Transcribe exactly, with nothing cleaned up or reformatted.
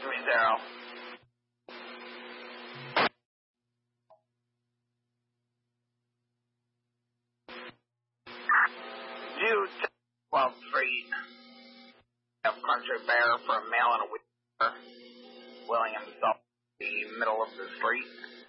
three zero. Jude twelve Street. Country Bear for a male and a wheelchair. Williams off the middle of the street.